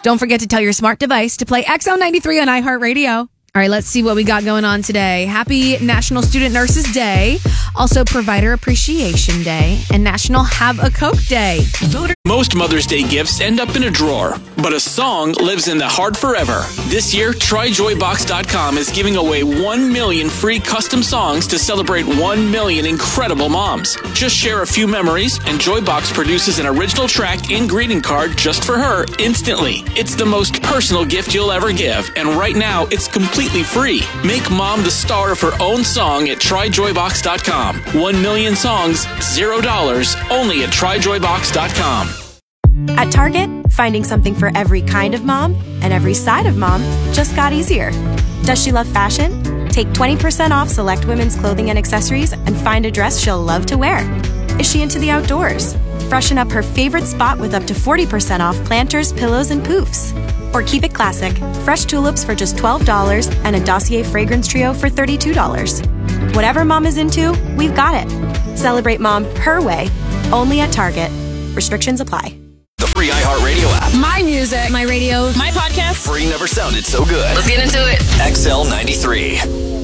Don't forget to tell your smart device to play XL93 on iHeartRadio. All right, let's see what we got going on today. Happy National Student Nurses Day, also Provider Appreciation Day, and National Have a Coke Day. Most Mother's Day gifts end up in a drawer, but a song lives in the heart forever. This year, TryJoyBox.com is giving away 1 million free custom songs to celebrate 1 million incredible moms. Just share a few memories, and Joybox produces an original track and greeting card just for her instantly. It's the most personal gift you'll ever give, and right now, it's completely free. Make mom the star of her own song at TryJoyBox.com. 1 million songs, $0, only at TryJoyBox.com. At Target, finding something for every kind of mom and every side of mom just got easier. Does she love fashion? Take 20% off select women's clothing and accessories and find a dress she'll love to wear. Is she into the outdoors? Freshen up her favorite spot with up to 40% off planters, pillows, and poofs. Or keep it classic, fresh tulips for just $12 and a Dossier fragrance trio for $32. Whatever mom is into, we've got it. Celebrate mom her way, only at Target. Restrictions apply. The free iHeartRadio app. My music, my radio, my podcast. Free never sounded so good. Let's get into it. XL93.